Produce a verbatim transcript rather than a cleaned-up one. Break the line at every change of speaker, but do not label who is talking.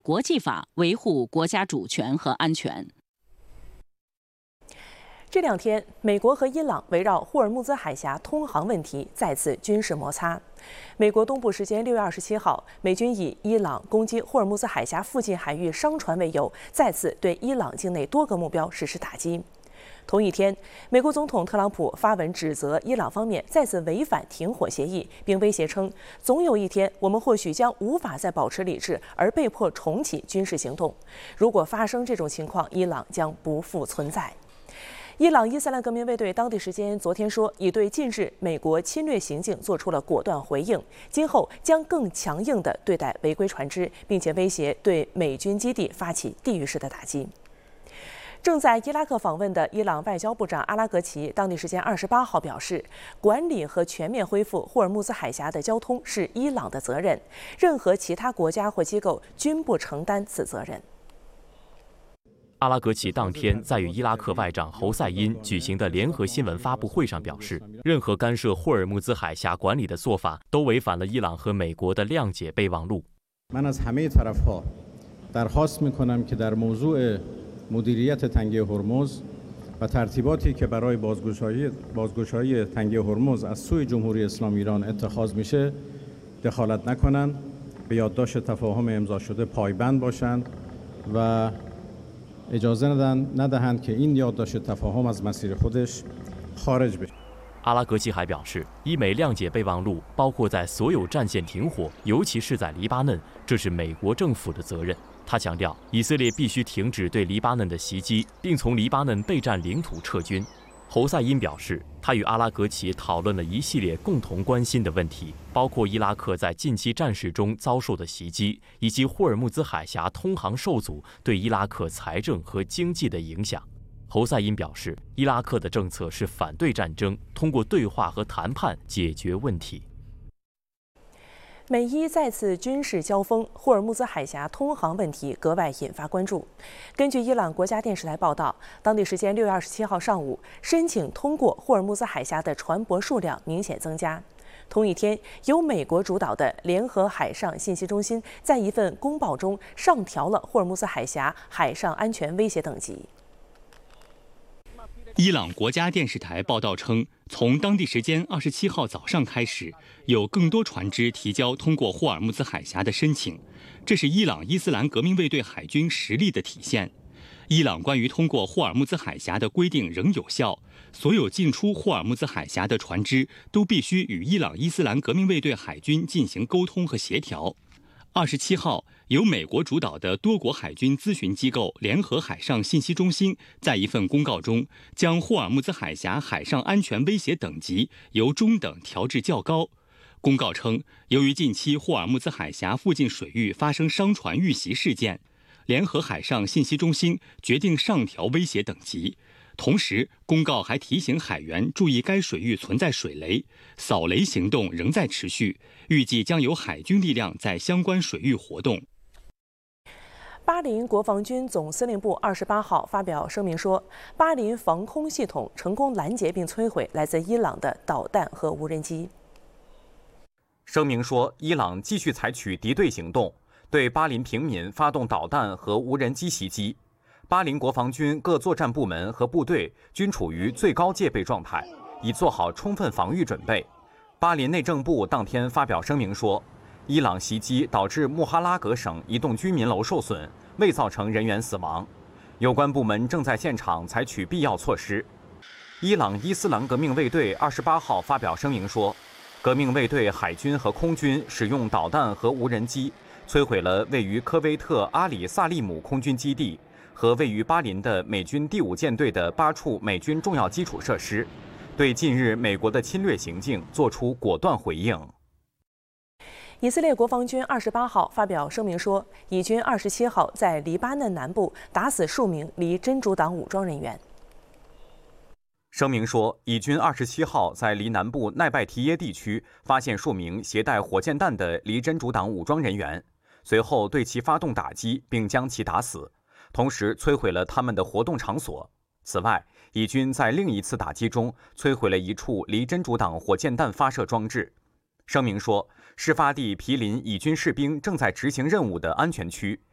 国际法，维护国家主权和安全。
这两天，美国和伊朗围绕霍尔木兹海峡通航问题再次军事摩擦。美国东部时间六月二十七号，美军以伊朗攻击霍尔木兹海峡附近海域商船为由，再次对伊朗境内多个目标实施打击。同一天，美国总统特朗普发文指责伊朗方面再次违反停火协议，并威胁称，总有一天我们或许将无法再保持理智，而被迫重启军事行动。如果发生这种情况，伊朗将不复存在。伊朗伊斯兰革命卫队当地时间昨天说，已对近日美国侵略行径做出了果断回应，今后将更强硬地对待违规船只，并且威胁对美军基地发起地域式的打击。正在伊拉克访问的伊朗外交部长阿拉格齐当地时间二十八号表示，管理和全面恢复霍尔木兹海峡的交通是伊朗的责任，任何其他国家或机构均不承担此责任。
阿拉格齐当天在与伊拉克外长侯赛因举行的联合新闻发布会上表示，任何干涉霍尔木兹海峡管理的做法都违反了伊朗和美国的谅解备忘录。
من از همه طرف‌ها درخواست می‌کنم که در موضوع مدیریت تنگه هرمز و ترتیباتی که برای بازگشایی بازگشایی تنگه هرمز از سوی جمهوری اسلامی ایران اتخاذ میشه دخالت نکنند، به یادداشت تفاهم امضا شده پایبند باشند و اجازه ندهند که این یادداشت تفاهم از مسیر خودش خارج بشه。
阿拉格齐还表示，伊美谅解备忘录包括在所有战线停火，尤其是在黎巴嫩，这是美国政府的责任。他强调，以色列必须停止对黎巴嫩的袭击，并从黎巴嫩被占领土撤军。侯赛因表示，他与阿拉格齐讨论了一系列共同关心的问题，包括伊拉克在近期战事中遭受的袭击，以及霍尔木兹海峡通航受阻对伊拉克财政和经济的影响。侯赛因表示，伊拉克的政策是反对战争，通过对话和谈判解决问题。
美伊再次军事交锋，霍尔木兹海峡通航问题格外引发关注。根据伊朗国家电视台报道，当地时间六月二十七号上午，申请通过霍尔木兹海峡的船舶数量明显增加。同一天，由美国主导的联合海上信息中心在一份公报中上调了霍尔木兹海峡海上安全威胁等级。
伊朗国家电视台报道称，从当地时间二十七号早上开始，有更多船只提交通过霍尔木兹海峡的申请，这是伊朗伊斯兰革命卫队海军实力的体现。伊朗关于通过霍尔木兹海峡的规定仍有效，所有进出霍尔木兹海峡的船只都必须与伊朗伊斯兰革命卫队海军进行沟通和协调。二十七号，由美国主导的多国海军咨询机构联合海上信息中心在一份公告中，将霍尔木兹海峡海上安全威胁等级由中等调至较高。公告称，由于近期霍尔木兹海峡附近水域发生商船遇袭事件，联合海上信息中心决定上调威胁等级。同时，公告还提醒海员注意该水域存在水雷，扫雷行动仍在持续，预计将有海军力量在相关水域活动。
巴林国防军总司令部二十八号发表声明说，巴林防空系统成功拦截并摧毁来自伊朗的导弹和无人机。
声明说，伊朗继续采取敌对行动，对巴林平民发动导弹和无人机袭击。巴林国防军各作战部门和部队均处于最高戒备状态，已做好充分防御准备。巴林内政部当天发表声明说，伊朗袭击导致穆哈拉格省一栋居民楼受损，未造成人员死亡。有关部门正在现场采取必要措施。伊朗伊斯兰革命卫队二十八号发表声明说，革命卫队海军和空军使用导弹和无人机摧毁了位于科威特阿里萨利姆空军基地和位于巴林的美军第五舰队的八处美军重要基础设施，对近日美国的侵略行径作出果断回应。
以色列国防军二十八号发表声明说，以军二十七号在黎巴嫩南部打死数名离真主党武装人员。
声明说，以军二十七号在离南部奈拜提耶地区发现数名携带火箭弹的离真主党武装人员，随后对其发动打击，并将其打死，同时摧毁了他们的活动场所。此外，以军在另一次打击中摧毁了一处离真主党火箭弹发射装置。声明说，事发地毗邻以军士兵正在执行任务的安全区，